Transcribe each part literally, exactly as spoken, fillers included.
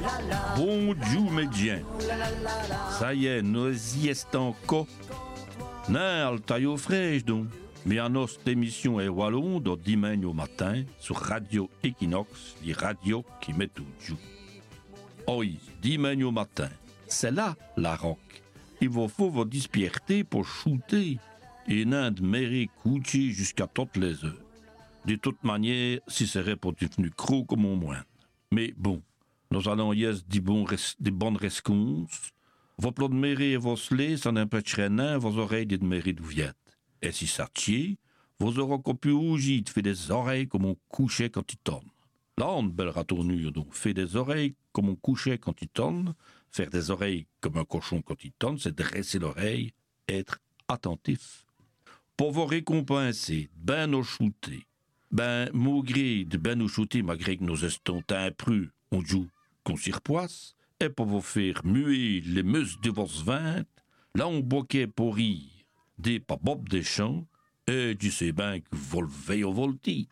Bonjour médien. Ça y est, nous y est encore. Non, le taille au fraîche donc. Mais à notre émission est wallon de dimanche au matin sur Radio Equinox, les radios qui mettent tout jour. Oui, dimanche au matin, c'est là la rock. Il vous faut votre dispierté pour shooter et n'un de mairie coucher jusqu'à toutes les heures. De toute manière, si c'est pour devenu gros comme au moins. Mais bon, nous allons y avoir des, bons res, des bonnes responses. Vos plots de mairie et vos slés, ça n'empêcherait rien vos oreilles de mairie d'où viennent. Et si ça tient, vous aurez encore pu rougir de faire des oreilles comme on couchait quand il tourne. Là, on belle ratournure, donc faire des oreilles comme on couchait quand il tourne, faire des oreilles comme un cochon quand il tourne, c'est dresser l'oreille, être attentif. Pour vous récompenser, ben nous shooter, ben malgré de ben nous shooter, malgré que nos estontins impru, on joue qu'on s'y repoisse, et pour vous faire muer les muscles de vos vingt, là on boquait pour rire. Des pas Bob Deschamps, et tu sais bien que vous le veillez au volti.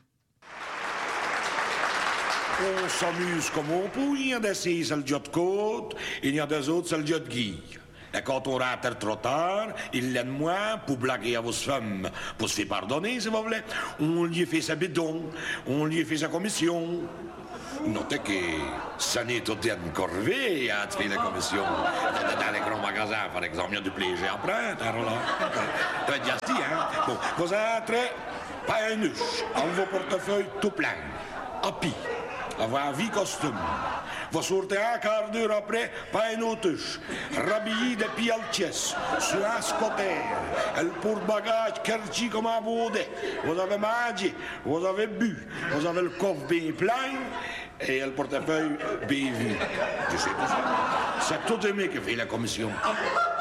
On s'amuse comme on peut, il y a des c'est le dieu de côte, et il y a des autres, c'est le dieu de guille. Et quand on rentre trop tard, il l'aide moins pour blaguer à vos femmes, pour se faire pardonner, si vous voulez. On lui fait sa bidon, on lui fait sa commission. Notez que ça n'est tout une corvée à faire la commission. Dans les grands magasins, par exemple, il y a du plaisir à prendre, alors là. Très bien dit, hein. Bon, vous entrez, pas un huche, en vos portefeuilles tout plein. Happy, avoir vie costume. Vous sortez un quart d'heure après, pas un autuche. Rhabillé de pied à pièce, sur un scotter. Elle porte-bagage, kerchi comme un baudet. Vous avez mangé, vous avez bu, vous avez le coffre bien plein et le portefeuille bien vide. Je sais pas ça. C'est tout aimé que fait la commission.